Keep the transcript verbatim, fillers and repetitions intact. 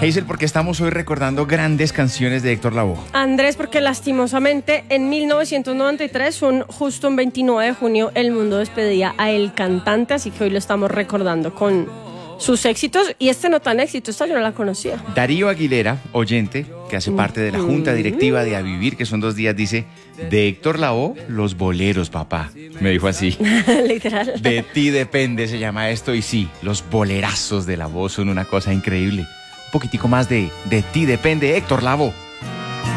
Hazel, ¿por qué estamos hoy recordando grandes canciones de Héctor Lavoe? Andrés, porque lastimosamente en mil novecientos noventa y tres, un, justo un veintinueve de junio, el mundo despedía a el cantante, así que hoy lo estamos recordando con sus éxitos. Y este no tan éxito, esta yo no la conocía. Darío Aguilera, oyente, que hace parte de la junta directiva de A Vivir, que son dos días, dice: de Héctor Lavoe, los boleros, papá. Me dijo así. Literal. De ti depende, se llama esto. Y sí, los bolerazos de Lavoe son una cosa increíble. Un poquitico más de De ti depende, Héctor Lavoe.